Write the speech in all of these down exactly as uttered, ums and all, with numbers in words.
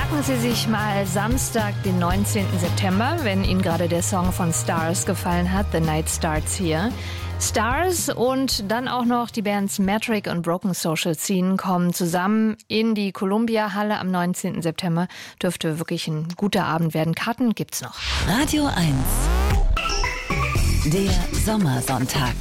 Merken Sie sich mal Samstag, den neunzehnten September, wenn Ihnen gerade der Song von Stars gefallen hat, The Night Starts Here. Stars und dann auch noch die Bands Metric und Broken Social Scene kommen zusammen in die Columbia-Halle am neunzehnten September. Dürfte wirklich ein guter Abend werden. Karten gibt's noch. Radio eins. Der Sommersonntag.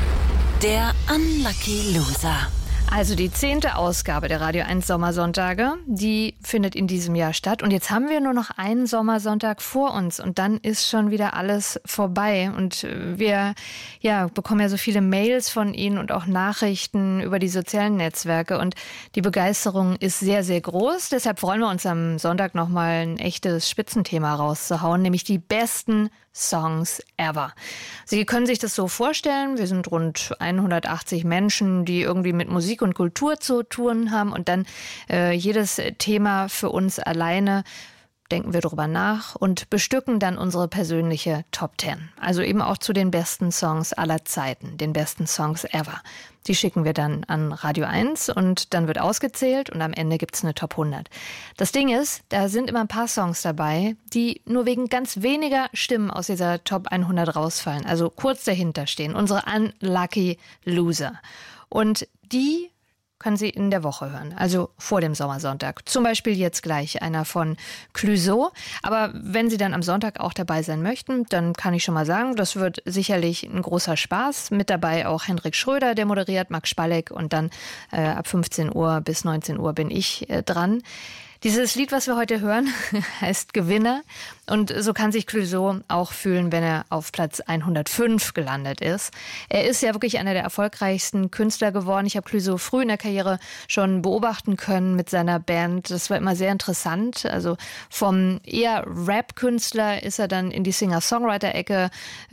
Der Unlucky Loser. Also die zehnte Ausgabe der Radio eins Sommersonntage, die findet in diesem Jahr statt. Und jetzt haben wir nur noch einen Sommersonntag vor uns und dann ist schon wieder alles vorbei. Und wir ja, bekommen ja so viele Mails von Ihnen und auch Nachrichten über die sozialen Netzwerke. Und die Begeisterung ist sehr, sehr groß. Deshalb freuen wir uns am Sonntag nochmal ein echtes Spitzenthema rauszuhauen, nämlich die besten Songs ever. Sie können sich das so vorstellen, wir sind rund hundertachtzig Menschen, die irgendwie mit Musik und Kultur zu tun haben und dann äh, jedes Thema für uns alleine denken wir darüber nach und bestücken dann unsere persönliche Top Ten. Also eben auch zu den besten Songs aller Zeiten, den besten Songs ever. Die schicken wir dann an Radio eins und dann wird ausgezählt und am Ende gibt's eine Top hundert. Das Ding ist, da sind immer ein paar Songs dabei, die nur wegen ganz weniger Stimmen aus dieser Top hundert rausfallen, also kurz dahinter stehen. Unsere Unlucky Loser. Und die können Sie in der Woche hören, also vor dem Sommersonntag. Zum Beispiel jetzt gleich einer von Clouseau. Aber wenn Sie dann am Sonntag auch dabei sein möchten, dann kann ich schon mal sagen, das wird sicherlich ein großer Spaß. Mit dabei auch Hendrik Schröder, der moderiert, Max Spalleck und dann äh, ab fünfzehn Uhr bis neunzehn Uhr bin ich äh, dran. Dieses Lied, was wir heute hören, heißt Gewinner und so kann sich Clouseau auch fühlen, wenn er auf Platz hundertfünf gelandet ist. Er ist ja wirklich einer der erfolgreichsten Künstler geworden. Ich habe Clouseau früh in der Karriere schon beobachten können mit seiner Band. Das war immer sehr interessant. Also vom eher Rap-Künstler ist er dann in die Singer-Songwriter-Ecke,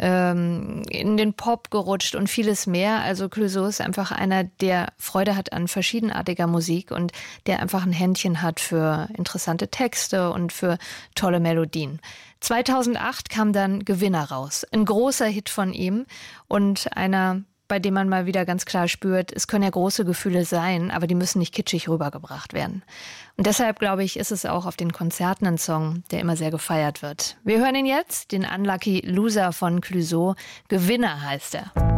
ähm, in den Pop gerutscht und vieles mehr. Also Clouseau ist einfach einer, der Freude hat an verschiedenartiger Musik und der einfach ein Händchen hat für interessante Texte und für tolle Melodien. zweitausendacht kam dann Gewinner raus. Ein großer Hit von ihm und einer, bei dem man mal wieder ganz klar spürt, es können ja große Gefühle sein, aber die müssen nicht kitschig rübergebracht werden. Und deshalb, glaube ich, ist es auch auf den Konzerten ein Song, der immer sehr gefeiert wird. Wir hören ihn jetzt, den Unlucky Loser von Clouseau. Gewinner heißt er.